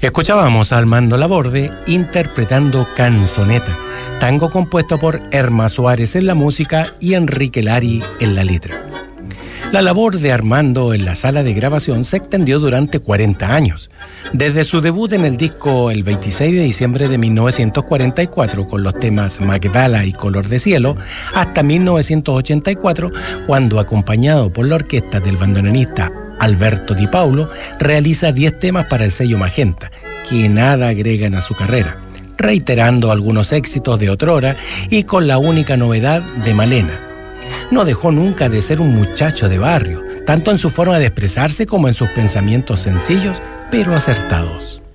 Escuchábamos a Armando Laborde interpretando Canzoneta, tango compuesto por Erma Suárez en la música y Enrique Lari en la letra. La labor de Armando en la sala de grabación se extendió durante 40 años, desde su debut en el disco el 26 de diciembre de 1944 con los temas Magdala y Color de Cielo, hasta 1984, cuando, acompañado por la orquesta del bandoneonista Alberto Di Paulo, realiza 10 temas para el sello Magenta, que nada agregan a su carrera, reiterando algunos éxitos de otrora y con la única novedad de Malena. No dejó nunca de ser un muchacho de barrio, tanto en su forma de expresarse como en sus pensamientos sencillos, pero acertados.